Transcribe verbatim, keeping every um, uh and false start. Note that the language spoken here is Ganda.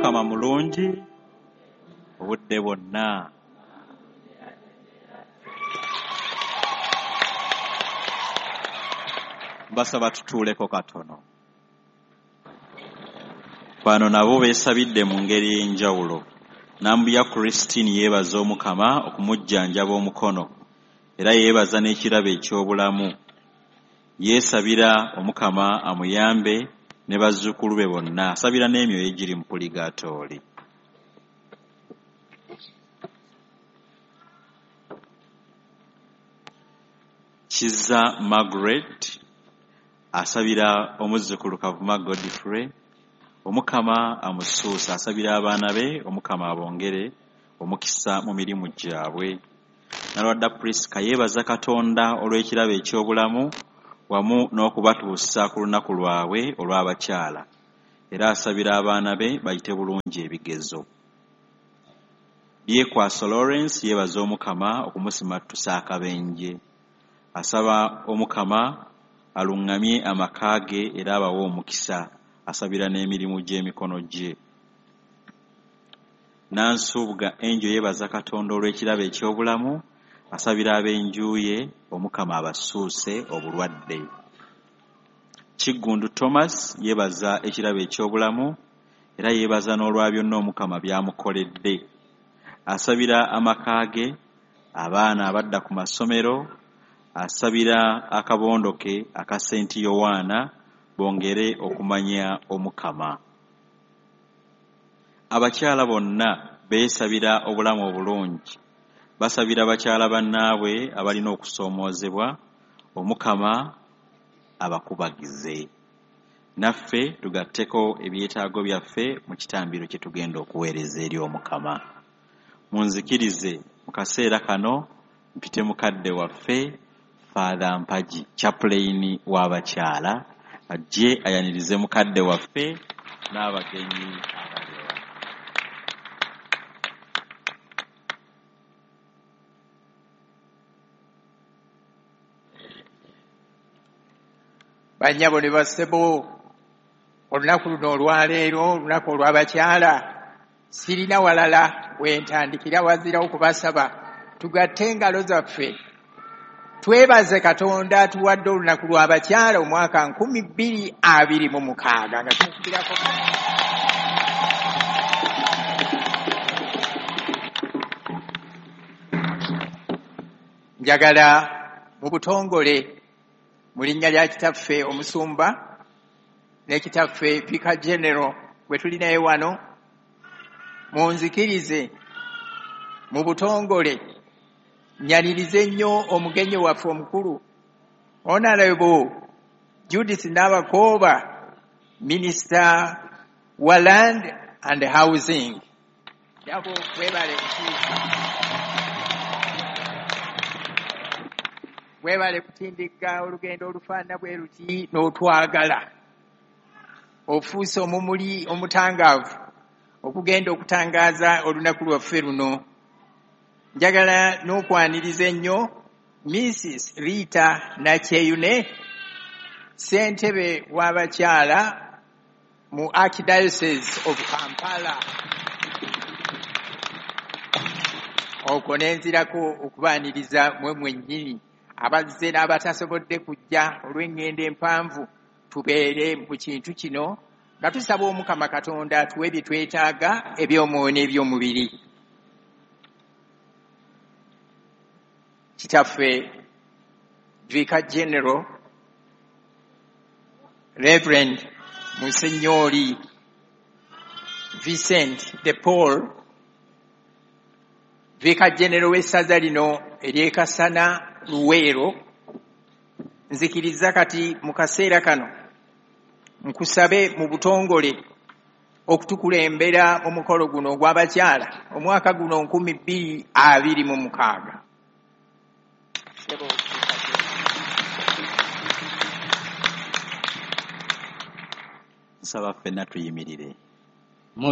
Mukama mulungi obudde bwonna. Basaba tutuuleko katono. Bano nabo beesabidde mu ngeri y'enjawulo. Nambuya Christine yeebaza Omukama okumujjanjaba omukono era yeebaza n'ekirabo eky'obulamu. Yeesabira Omukama amuyambe ne bazzukulu be bonna. Asabira n'emyoyo egiri mu puligatooli. Kiza Margaret asabira omuzzukulu Kavuma Godfrey Omukama amusuusa. Asabira abaana be Omukama abongere omukisa mu mirimu gyabwe. Nalwadda Priska yeebaza Katonda olw'ekirabo eky'obulamu wamu n'okubatuusa ku lunaku lwabwe olw'abakyala era asabira abaana be bayite bulungi ebigezo. Byekwaso Lawrence yeebaza Omukama okumusimattusa akabenje. Asaba Omukama aluŋŋamye amaka ge era abawe omukisa. Asabira n'emirimu gy'emikono gye. Nansubuga Enjo yeebaza Katonda olw'ekirabo eky'obulamu. Asabira ab'enju ye Omukama abasuuse obulwadde. Kiggundu Thomas yeebaza ekirabo eky'obulamu era yeebaza n'olwa byonna Omukama by'amukoledde. Asabira amaka ge, abaana abadda ku masomero. Asabira akabondo ke aka Saint Yowaana bongere okumanya Omukama. Abakyala bonna beesabira obulamu obulungi. Basabira bakyala bannaabwe abalina okusoomoozebwa Omukama abakubagize. Naffe tugatteko ebyetaago byaffe mu kitambiro kye tugenda okuweereza eri Omukama. Munzikirize mu kaseera kano mpite mukadde waffe Father Mpaji, chaplain w'abakyala, ajje ayanirize mukadde waffe n'abagenyi abalala. Bannyabo ne bassebo, olunaku luno olwaleero olunaku olw'abakyala sirina walala wentandikira wazira okubasaba tugatte engalo zaffe twebaze Katonda atuwadde olunaku lw'abakyala omwaka nkumi bbiri abiri mu mukaaga nga tumukubirako. Njagala mu butongole mu linnya lya kitaffe omusumba n'ekitaffe Vicar General gwe tuli naye wano, munzikirize mu butongole nyanirize nnyo omugenyi waffe omukulu Honorable Judith Nabakooba, Minister wa Land and Housing. Yabo webale webale kutindika olugendo olufaana bwe luti n'otwagala. Ofuuse omumuli omutangaavu okugenda okutangaaza olunaku lwaffe luno. Njagala n'okwaniriza ennyo Missus Rita Nakyeyune, ssentebe w'abakyala mu Archdiocese of Kampala. Okwo n'enzirako okubaaniriza mwe mwennyini abazze n'abatasobodde kujja olw'engendo empanvu. Tubeere mu kintu kino nga tusaba Omukama Katonda atuwe bye twetaaga eby'omwoyo n'eby'omubiri. Kitaffe Vicar General Reverend Monsignori Vincent de Paul, Vicar General w'essaza lino ery'Ekasana Luweero, nzikiriza kati mu kaseera kano nkusabe mu butongole okutukulembera omukolo guno ogw'abakyala omwaka guno nkumi bbiri abiri mu mukaaga. Nsaba ffenna tuyimirire.